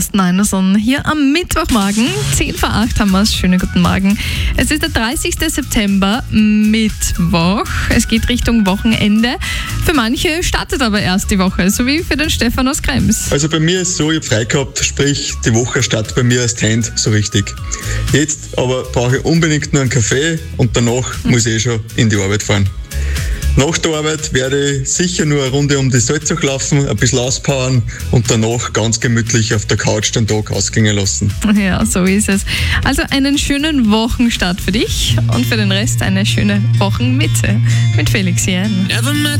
Neinerson hier am Mittwochmorgen. 7:10 haben wir es. Schönen guten Morgen. Es ist der 30. September, Mittwoch. Es geht Richtung Wochenende. Für manche startet aber erst die Woche, so wie für den Stefan aus Krems. Also bei mir ist es so, ich habe frei gehabt, sprich die Woche startet bei mir erst Hand so richtig. Jetzt aber brauche ich unbedingt nur einen Kaffee und danach muss ich schon in die Arbeit fahren. Nach der Arbeit werde ich sicher nur eine Runde um die Salzach laufen, ein bisschen auspowern und danach ganz gemütlich auf der Couch den Tag ausgehen lassen. Ja, so ist es. Also einen schönen Wochenstart für dich und für den Rest eine schöne Wochenmitte mit Felix Jen.